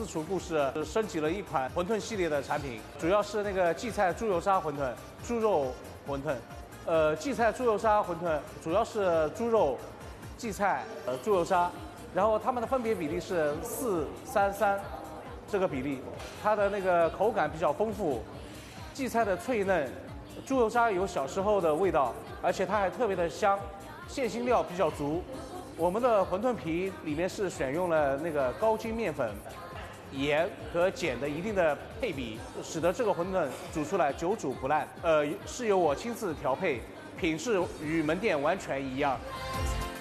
私厨故事升级了一款馄饨系列的产品，主要是那个荠菜猪油沙馄饨、猪肉馄饨。荠菜猪油沙馄饨主要是猪肉、荠菜、猪油沙，然后它们的分别比例是4:3:3这个比例，它的那个口感比较丰富，荠菜的脆嫩，猪油沙有小时候的味道，而且它还特别的香，馅心料比较足。我们的馄饨皮里面是选用了那个高筋面粉、盐和碱的一定的配比，使得这个馄饨煮出来久煮不烂。是由我亲自调配，品质与门店完全一样。